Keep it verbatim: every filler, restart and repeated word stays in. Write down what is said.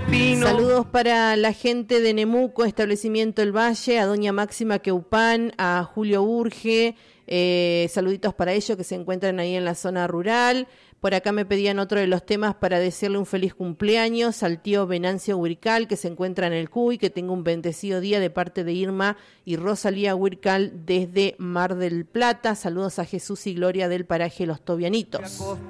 pino. Saludos para la gente de Nemuco, Establecimiento El Valle, a doña Máxima Queupán, a Julio Urge, eh, saluditos para ellos que se encuentran ahí en la zona rural. Por acá me pedían otro de los temas para desearle un feliz cumpleaños al tío Venancio Huircal, que se encuentra en el Cuy, que tenga un bendecido día de parte de Irma y Rosalía Huircal desde Mar del Plata. Saludos a Jesús y Gloria del paraje Los Tobianitos.